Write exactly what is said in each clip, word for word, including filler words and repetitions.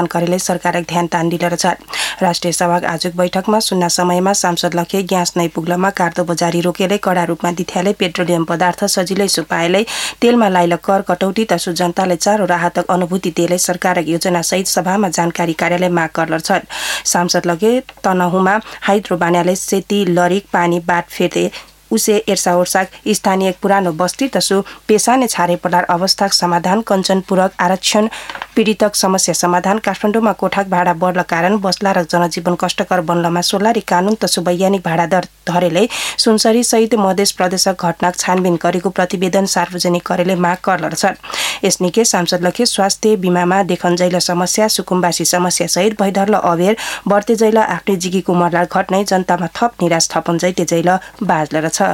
जानकारीले सरकारक ध्यान तान दिलेर छ। राष्ट्रिय सभाक आजुक बैठकमा सुन्ना समयमा सांसद लखे ग्यास नै पुग्लमा कार्दो बजारी रोकेले कडा रूपमा दिथ्याले पेट्रोलियम पदार्थ सजिलै सुपाएलै तेलमा लाइल कर कटौती तसु जनताले चारो राहतक अनुभूति दिएले सरकारक योजना सहित सभामा जानकारी कार्यालय माग करलर छ। सांसद लगे तनहुमा हाइड्रो बान्याले सेती लरिक पानी बाट फेर्ते उसे एर्सा ओर्साक स्थानीय पुरानो बस्ती तसु पेसाने छारे पडार अवस्थाक समाधान कञ्चनपुरक आरक्षण पीडितक समस्या समाधान काठमाडौँमा कोठाक भाडा बढ्न कारण बस्ला र जनजीवन कष्टकर बन्नमा सोलारी कानून तसु वैज्ञानिक भाडा दर धरेले सुनसरी सहित मधेस प्रदेशक घटनाक छानबिन गरेको प्रतिवेदन सार्वजनिक गरेले माग करलर छ। यसनिके सांसद लखे स्वास्थ्य बीमामा देखनजैल समस्या सुकुम्बासी समस्या सहित भैधर्ल अवेर बढ्ते जैल आफ्नै जिगीको मर्ला घट्नै जनतामा थप निराश थपन जैते जैल बाजलर छ।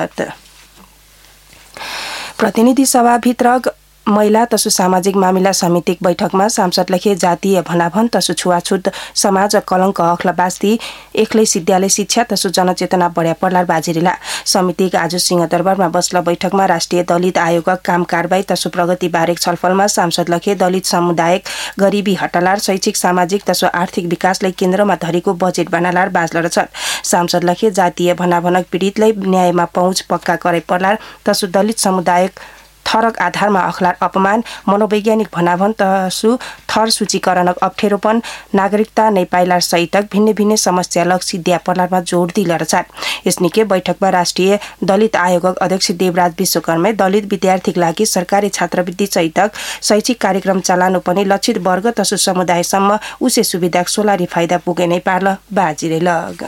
प्रतिनिधि सभाभित्र महिला तसु सामाजिक मामिला समितिक बैठकमा सांसद लेखे जातीय भनाभन तसु छुवाछुत समाज कलंक अखला बास्ती एक्लै सिद्ध्यालय शिक्षा तसु जनचेतना बढ्या पर्लार बाजिरेला समितिक आज सिंहदरबारमा बस्ला बैठकमा राष्ट्रिय दलित आयोगक काम कारबाही तसु प्रगति बारेक छलफलमा सांसद लेखे दलित समुदायक गरिबी हटालार शैक्षिक सामाजिक तसु आर्थिक विकासलाई केन्द्रमा धरेको बजेट बनालार बाजलर छ। सांसद लेखे जातीय भनाभनक पीडितलाई न्यायमा पहुँच पक्का गरे पर्लार तसु दलित समुदायक थरक आधारमा अखलार अपमान मनोवैज्ञानिक भनाभन तसु थर सूचीकरणक अप्ठ्यारोपन नागरिकता नै पाइलार सहितक भिन्न भिन्न समस्या लक्षी दिया पर्लारमा जोड दिलर छ। यसनिके बैठकमा राष्ट्रिय दलित आयोगक अध्यक्ष देवराज विश्वकर्मा दलित विद्यार्थीक लागि सरकारी छात्रवृत्ति सहितक शैक्षिक कार्यक्रम चलाउनु पनि लक्षित वर्ग तसु समुदायसम्म उसे सुविधा सोलारी फाइदा पुगे नै पार्ल बाजिरे लग।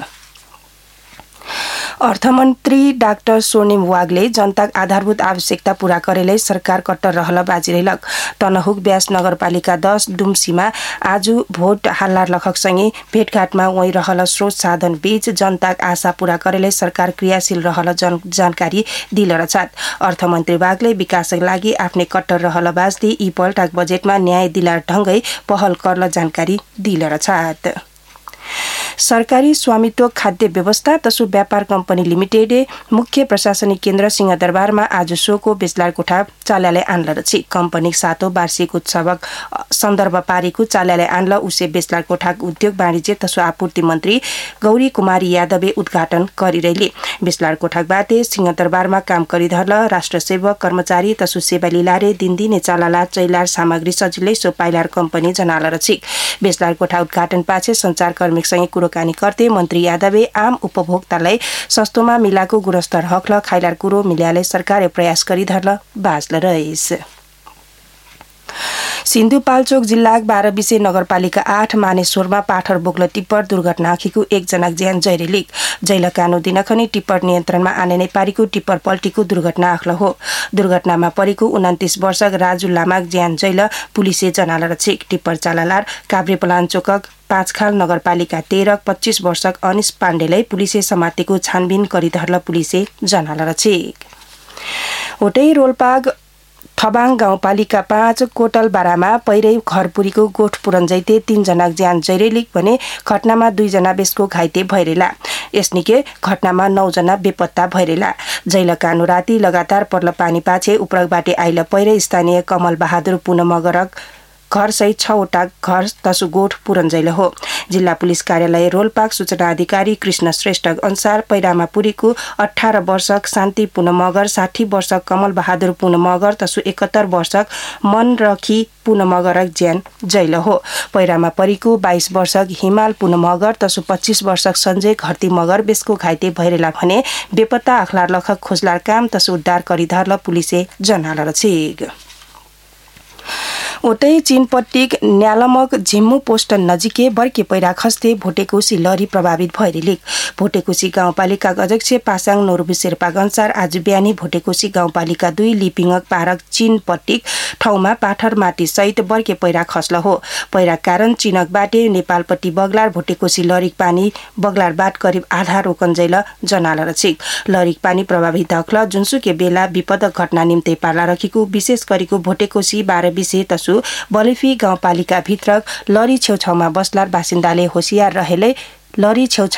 अर्थमन्त्री डाक्टर सोनिम वागले जनताक आधारभूत आवश्यकता पूरा करेलै सरकार कट्टर रहल बाजिरेलक तनहुक ब्यास नगरपालिका दस डुम्सीमा आज भोट हाल्लार लखकसँगै भेटघाटमा वही रहल स्रोत साधन बीच जनताक आशा पूरा करेलै सरकार क्रियाशील रहल जन जानकारी दिलर छ। अर्थमन्त्री वागले विकासक लागि आफ्नै कट्टर रहल बाजदी यी पल्टाक बजेटमा न्याय दिलार ढंगै पहल करल जानकारी दिलर छ। सरकारी स्वामित्व खाद्य व्यवस्था तसु व्यापार कम्पनी लिमिटेड मुख्य प्रशासनिक केन्द्र सिंहदरबारमा आज सोको बेचलार कोठा चाल्याले आनल रछि कम्पनी सातौं वार्षिक उत्सवक सन्दर्भ पारेको चाल्याले आनल उसे बेचलार कोठाक उद्योग वाणिज्य तसु आपूर्ति मन्त्री गौरी कुमारी यादवले उद्घाटन गरिरहेले बेचलार कोठाक बाटे सिंहदरबारमा काम गरिरहल राष्ट्र सेवक कर्मचारी तसु सेवा लिलारे दिनदिने चलाला चैलार सामग्री सजिलै सो पाइलार कम्पनी जनाल रछि बेचलार कोठा उद्घाटन पाछे संचारकर्मीसँगै कुरोकानी गर्दै मन्त्री यादवले आम उपभोक्तालाई सस्तोमा मिलाको गुणस्तर हकल खाइलार कुरो मिल्याले सरकारले प्रयास गरिधर्ल बाजल रहेछ। सिन्धुपाल्चोक जिल्लाक बाह्रविसे नगरपालिका आठ मानेश्वरमा पाठर बोक्ल टिप्पर दुर्घटना आखिको एकजनाक ज्यान जैरेलिक जैलकानो दिनखनी टिप्पर नियन्त्रणमा आने नै पारेको टिप्पर पल्टीको दुर्घटना आखल हो। दुर्घटनामा परेको उन्तिस वर्षक राजु लामाक ज्यान जैल पुलिसे जनाल रछि टिप्पर चाललार काभ्रे पलाञ्चोकक पाँचखाल नगरपालिका तेह्र पच्चीस वर्षक अनिस पाण्डेलाई पुलिसे समातेको छानबिन गरिधर्ल पुलिसे जनाल रछि। होटै रोल्पाग थबाङ गाउँपालिका पाँच कोटलबारामा पहिरै घरपुरीको गोठ पुरन जैते तीनजना ज्यान जैरेलिक भने घटनामा दुईजना बेसको घाइते भइरेला यसनिके घटनामा नौजना बेपत्ता भइरेला जैलकानो राति लगातार पर्ल पानी पाछे उपरकबाटे आइल पहिरै स्थानीय कमल बहादुर पुनमगरक घर सहित छवटा घर तसु गोठ पुरन जैल हो। जिल्ला पुलिस कार्यालय रोल्पाक सूचना अधिकारी कृष्ण श्रेष्ठ अनुसार पैरामा पुरीको अठारह वर्षक शान्ति पुनमगर साठी वर्षक कमल बहादुर पुनमगर तसु एकहत्तर वर्षक मन रखी पुनमगरक ज्यान जैल हो। पैरामा परेको बाइस वर्षक हिमाल पुनमगर तसु पच्चीस वर्षक सञ्जय घरती मगर बेसको घाइते भइरेला भने बेपत्ता आखलार लखक खोजलार काम तसु उद्धार गरिधर्ल पुलिसे जनाल रछि। ओतै चीनपट्टिक न्यालमक झिम्मु पोस्ट नजिकै बर्के पैरा खस्ते भोटेकोसी लहरी प्रभावित भइरेलिक भोटेकोसी गाउँपालिका अध्यक्ष पासाङ नोर्बु शेर्पाका अनुसार आज बिहानी भोटेकोसी गाउँपालिका दुई लिपिङक पारक चीनपट्टिक ठाउँमा पाठर माटी सहित बर्के पैरा खस्ल हो। पैरा कारण चीनक बाटे नेपालपट्टि बगलार भोटेकोसी लहरीक पानी बगलार बाट करिब आधा रोकन जैल जनाल रछि लहरीक पानी प्रभावित हकल जुनसुकै बेला विपदक घटना निम्ति पार्ला रखेको विशेष गरेको भोटेकोसी बाह्रविसे तसु बलिफी गाउँपालिका भित्र लहरी छेउछाउमा बस्लार बासिन्दाले होसियार रहेले लहरी छेउ